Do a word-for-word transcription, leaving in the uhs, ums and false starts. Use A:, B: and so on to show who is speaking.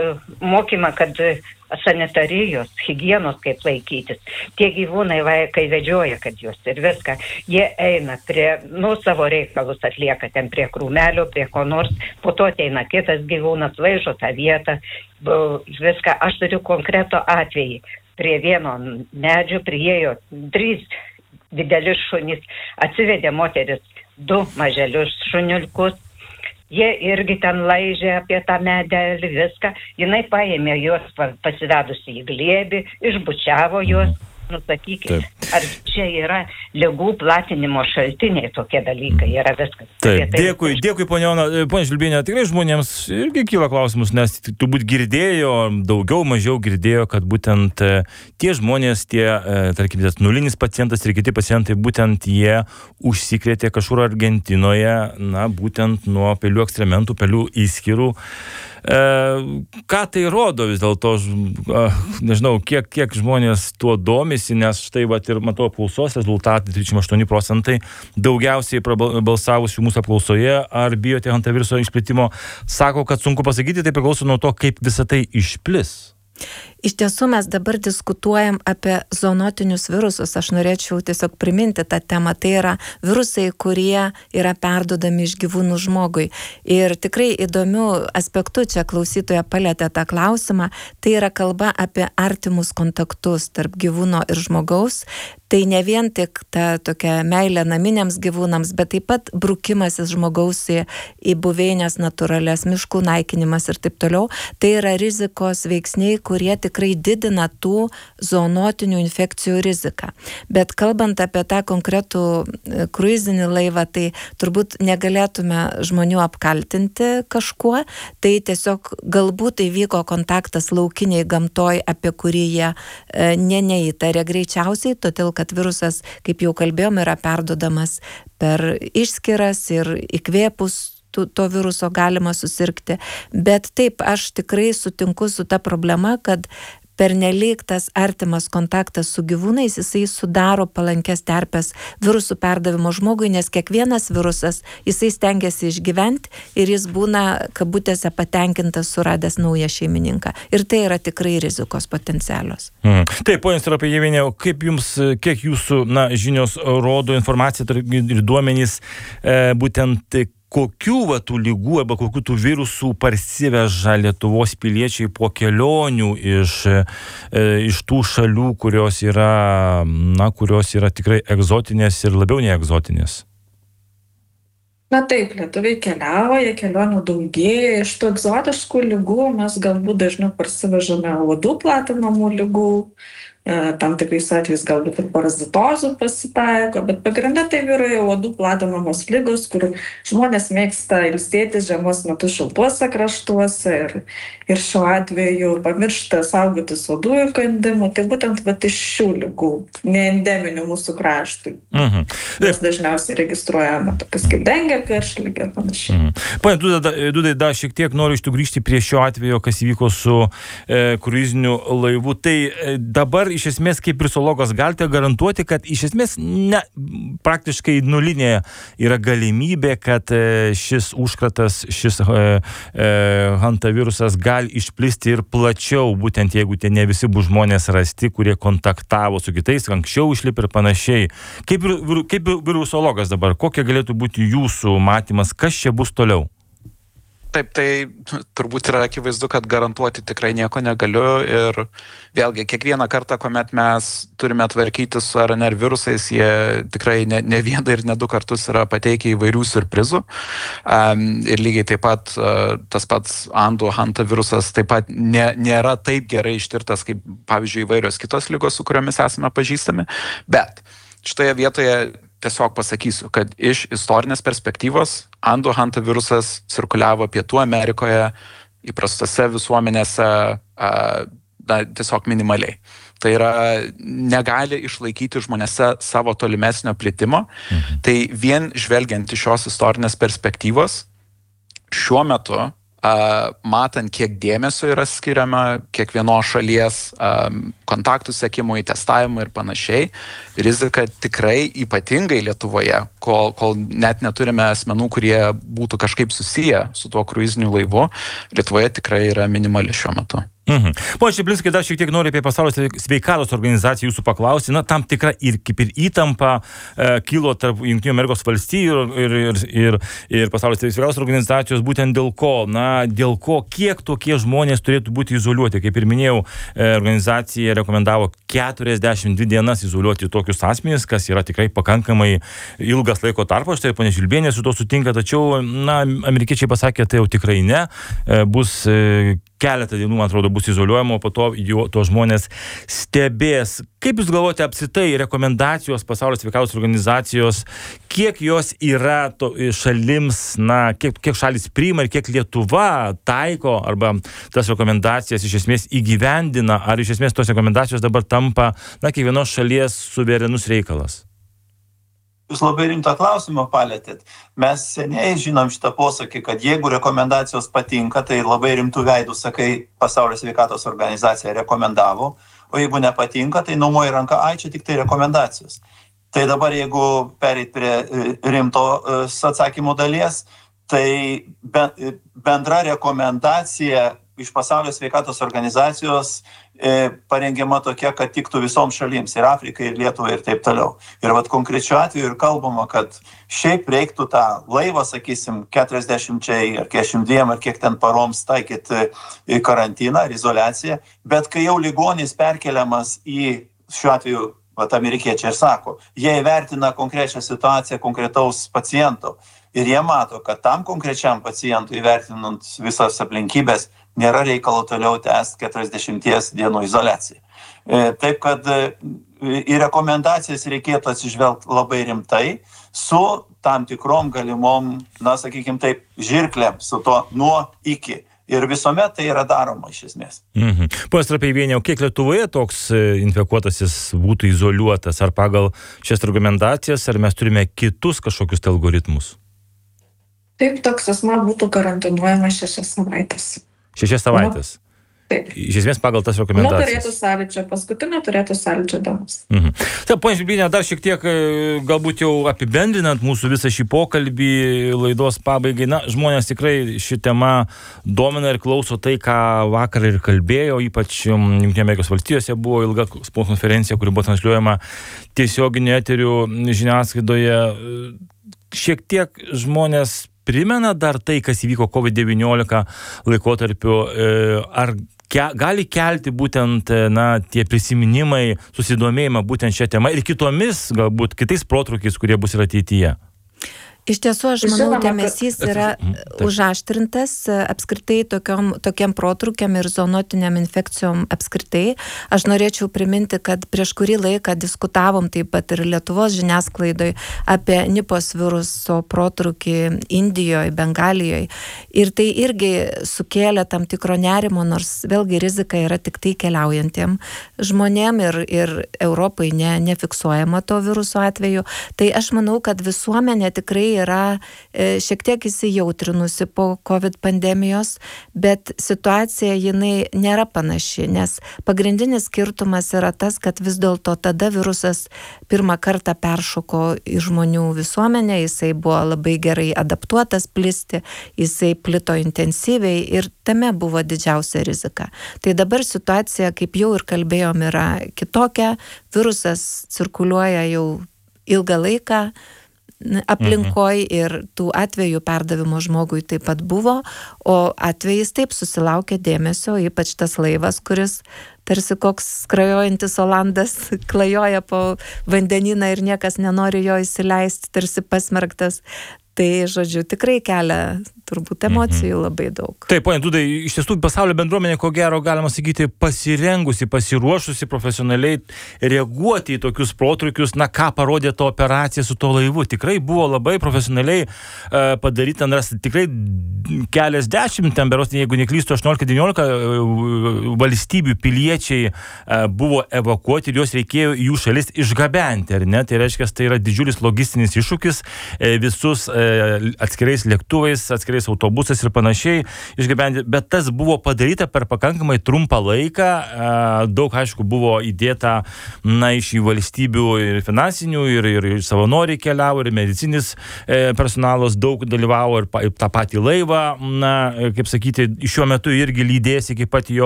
A: mokymą, kad sanitarijos, higienos kaip laikytis. Tie gyvūnai, va, kai vedžioja, kad juos ir viską, jie eina prie, nu, savo reikalus atlieka ten prie krūmelio, prie ko nors, po to ateina kitas gyvūnas, laižo tą vietą, viską. Aš turiu konkreto atvejį. Prie vieno medžio priėjo trys dideli šunys, atsivedė moteris du maželius šuniukus. Jie irgi ten laižė apie tą medelį, viską. Jinai paėmė juos pasivedusi į glėbį, išbučiavo juos. Nusakykit, ar čia yra ligų platinimo šaltiniai tokie dalykai, yra viskas.
B: Taip, dėkui, dėkui, ponia Ona. Ponia Žilbienė, tikrai žmonėms irgi kyla klausimus, nes turbūt girdėjo, daugiau, mažiau girdėjo, kad būtent tie žmonės, tie, tarkim, tas nulinis pacientas ir kiti pacientai, būtent jie užsikrėtė kažkur Argentinoje, na, būtent nuo pelių ekstrementų, pelių įskyrų. E, ką tai rodo vis dėlto, nežinau, kiek, kiek žmonės tuo domisi, nes štai vat ir matau apklausos rezultatai, trisdešimt aštuoni procentai daugiausiai balsavusių mūsų apklausoje, ar bijote hantaviruso išplitimo, sako, kad sunku pasakyti, tai priklauso nuo to, kaip visa tai išplis.
C: Iš tiesų mes dabar diskutuojam apie zoonotinius virusus. Aš norėčiau tiesiog priminti tą temą. Tai yra virusai, kurie yra perduodami iš gyvūnų žmogui. Ir tikrai įdomių aspektų čia klausytoja palietė tą klausimą. Tai yra kalba apie artimus kontaktus tarp gyvūno ir žmogaus. Tai ne vien tik ta tokia meilė naminiams gyvūnams, bet taip pat brukimasis žmogaus į, į buveinės natūralias, miškų naikinimas ir taip toliau. Tai yra rizikos veiksniai, kurie tikrai didina tų zoonotinių infekcijų riziką. Bet kalbant apie tą konkretų kruizinį laivą, tai turbūt negalėtume žmonių apkaltinti kažkuo. Tai tiesiog galbūt įvyko kontaktas laukiniai gamtoj, apie kurį jie e, ne neįtarė greičiausiai, todėl kad virusas, kaip jau kalbėjom, yra perduodamas per išskyras ir įkvėpus to viruso galima susirgti. Bet taip, aš tikrai sutinku su ta problema, kad pernelyg tas artimas kontaktas su gyvūnais, jisai sudaro palankės terpės virusų perdavimo žmogui, nes kiekvienas virusas, jisai stengiasi išgyventi ir jis būna kabutėse patenkintas suradęs naują šeimininką. Ir tai yra tikrai rizikos potencialios.
B: Mm. Taip, ponia Staropiejienė, kaip jums, kiek jūsų na, žinios rodo informacija ir duomenys e, būtent kokių va, tų lygų arba kokių tų virusų parsiveža Lietuvos piliečiai po kelionių iš, e, iš tų šalių, kurios yra, na, kurios yra tikrai egzotinės ir labiau nei egzotinės?
D: Na taip, lietuviai keliauja, kelionių daugėja. Iš tų egzotiškų ligų mes galbūt dažniau parsivežame uodų platinamų ligų. Tam tikrais atvejais galbūt ir parazitozų pasitaiko, bet pagrinde tai vyrauja uodų platinamos ligos, kur žmonės mėgsta ilsėtis žiemos metu šiltuose kraštuose ir, ir šiuo atveju pamiršta saugotis uodų įkandimų. Tai būtent vat, iš šių ligų, neendeminių mūsų kraštui. Mhm. Mes dažniausiai registruojame tokias kaip dengė, karštligė ir panašiai. Mhm.
B: Pane Dudai, dar šiek tiek noriu iš tų grįžti prie šio atvejo, kas įvyko su e, kruiziniu laivu. Tai e, dabar iš esmės, kaip virusologas, galite garantuoti, kad iš esmės ne, praktiškai nulinė yra galimybė, kad šis užkratas, šis e, e, hantavirusas gali išplisti ir plačiau, būtent jeigu tie ne visi bus žmonės rasti, kurie kontaktavo su kitais, anksčiau išlip ir panašiai. Kaip, kaip virusologas dabar, kokia galėtų būti jūsų matymas, kas čia bus toliau?
E: Taip, tai turbūt yra akivaizdu, kad garantuoti tikrai nieko negaliu ir vėlgi, kiekvieną kartą, kuomet mes turime tvarkyti su R N R virusais, jie tikrai ne, ne vieną ir ne du kartus yra pateikę įvairių surprizų. Um, ir lygiai taip pat uh, tas pats Andų hantavirusas taip pat ne, nėra taip gerai ištirtas, kaip pavyzdžiui įvairios kitos ligos, su kuriomis esame pažįstami. Bet šitoje vietoje tiesiog pasakysiu, kad iš istorinės perspektyvos Andų hantavirusas cirkuliavo Pietų Amerikoje įprastose visuomenėse na, tiesiog minimaliai. Tai yra, negali išlaikyti žmonėse savo tolimesnio plitimo. Mhm. Tai vien žvelgiant iš šios istorinės perspektyvos, šiuo metu matant, kiek dėmesio yra skiriama kiekvienos šalies kontaktų sekimui, testavimui ir panašiai, rizika tikrai ypatingai Lietuvoje, kol, kol net neturime asmenų, kurie būtų kažkaip susiję su tuo kruiziniu laivu, Lietuvoje tikrai yra minimali šiuo metu.
B: Mhm. Pone Čeplinskai, dar šiek tiek noriu apie Pasaulio sveikatos organizaciją jūsų paklausti. Na, tam tikra ir kaip ir įtampa e, kilo tarp Jungtinių Amerikos valstijų ir, ir, ir, ir Pasaulio sveikatos organizacijos, būtent dėl ko, na, dėl ko, kiek tokie žmonės turėtų būti izoliuoti. Kaip ir minėjau, e, organizacija rekomendavo keturiasdešimt dvi dienas izoliuoti tokius asmenys, kas yra tikrai pakankamai ilgas laiko tarpas. Štai ponia Žilbienė su to sutinka, tačiau, na, amerikiečiai pasakė, tai jau tikrai ne, e, bus e, keletą dienų, man atrodo, bus izoliuojama, o po to jo, to žmonės stebės. Kaip jūs galvojate apsitai rekomendacijos Pasaulio sveikatos organizacijos, kiek jos yra to, šalims, na, kiek, kiek šalis priima ir kiek Lietuva taiko arba tas rekomendacijas iš esmės įgyvendina, ar iš esmės tos rekomendacijos dabar tampa, na, kiekvienos šalies suverenus reikalas?
F: Jūs labai rimtą klausimą palėtėt. Mes seniai žinom šitą posakį, kad jeigu rekomendacijos patinka, tai labai rimtų veidų sakai, Pasaulio sveikatos organizacija rekomendavo, o jeigu nepatinka, tai numoji ranką, ai, čia tik tai rekomendacijos. Tai dabar, jeigu pereit prie rimto atsakymo dalies, tai bendra rekomendacija iš Pasaulio sveikatos organizacijos e, parengiama tokia, kad tiktų visoms šalims, ir Afrikai, ir Lietuvai, ir taip toliau. Ir vat konkrečiu atveju ir kalbama, kad šiaip reiktų tą laivą, sakysim, keturiasdešimčiai ar keturiasdešimt dviem ar kiek ten paroms taikyti karantiną ar izoliaciją, bet kai jau ligonis perkeliamas į, šiuo atveju, vat amerikiečiai ir sako, jie įvertina konkrečią situaciją konkretaus paciento ir jie mato, kad tam konkrečiam pacientui įvertinant visas aplinkybės nėra reikalo toliau tęsti keturiasdešimties dienų izoliaciją. Taip, kad į rekomendacijas reikėtų atsižvelgti labai rimtai su tam tikrom galimom, na, sakykim taip, žirklėm, su to nuo iki. Ir visuomet tai yra daroma iš esmės.
B: Mhm. Ponas Trapeivienė, o kiek Lietuvoje toks infekuotasis būtų izoliuotas? Ar pagal šias rekomendacijas, ar mes turime kitus kažkokius algoritmus?
D: Taip, toks asmuo būtų karantinuojamas šešias savaitės.
B: Šešias savaitės?
D: Taip.
B: Iš esmės pagal tas
D: Nu,
B: rekomendacijas.
D: turėtų sąlyčio, paskutinė turėtų sąlyčio dienos.
B: Mhm. Taip, ponia Žilbienė, dar šiek tiek galbūt jau apibendrinant mūsų visą šį pokalbį laidos pabaigai. Na, žmonės tikrai ši tema domina ir klauso tai, ką vakar ir kalbėjo, ypač Jungtinėse Amerikos valstijose buvo ilga konferencija, kuri buvo transliuojama tiesioginiu eteriu žiniasklaidoje. Šiek tiek žmonės primena dar tai, kas įvyko covid devyniolika laikotarpiu, ar ke, gali kelti būtent, na, tie prisiminimai, susidomėjimą būtent šią temą ir kitomis, galbūt kitais protrukiais, kurie bus ir ateityje?
C: Iš tiesų, aš manau, dėmesys yra užaštrintas apskritai tokiom, tokiem protrukiam ir zoonotiniam infekcijom apskritai. Aš norėčiau priminti, kad prieš kurį laiką diskutavom taip pat ir Lietuvos žiniasklaidoj apie nipos viruso protrukį Indijoje, Bengalijoje. Ir tai irgi sukėlė tam tikro nerimo, nors vėlgi rizika yra tik tai keliaujantiem žmonėm ir, ir Europai ne, nefiksuojama to viruso atveju. Tai aš manau, kad visuomenė tikrai yra šiek tiek įsijautrinusi po COVID pandemijos, bet situacija jinai nėra panaši, nes pagrindinis skirtumas yra tas, kad vis dėlto tada virusas pirmą kartą peršoko į žmonių visuomenę, jisai buvo labai gerai adaptuotas plisti, jisai plito intensyviai ir tame buvo didžiausia rizika. Tai dabar situacija, kaip jau ir kalbėjom, yra kitokia, virusas cirkuliuoja jau ilgą laiką aplinkoj ir tų atvejų perdavimo žmogui taip pat buvo, o atvejais taip susilaukė dėmesio, ypač tas laivas, kuris tarsi koks skrajojantis olandas klajoja po vandenyną ir niekas nenori jo įsileisti, tarsi pasmerktas. Tai, žodžiu, tikrai kelia turbūt emocijų labai daug.
B: Taip, ponia Dudai, iš tiesų pasaulio bendruomenė, ko gero, galima sakyti, pasirengusi, pasiruošusi profesionaliai reaguoti į tokius protrukius, na, ką parodė to operacija su to laivu. Tikrai buvo labai profesionaliai uh, padaryta, nes tikrai keliasdešimt, ten beros, jeigu neklystu, aštuoniolika devyniolika uh, valstybių piliečiai uh, buvo evakuoti ir juos reikėjo jų šalis išgabenti, ar ne? Tai reiškia, tai yra didžiulis logistinis iššūkis uh, visus uh, atskirais lėktuvais, atskirais autobusais ir panašiai išgabenti, bet tas buvo padaryta per pakankamai trumpą laiką, daug, aišku, buvo įdėta, na, iš į valstybių ir finansinių, ir, ir, ir savanoriai keliavo, ir medicinis personalas daug dalyvavo, ir, ir tą patį laivą, na, kaip sakyti, šiuo metu irgi lydės iki pat jo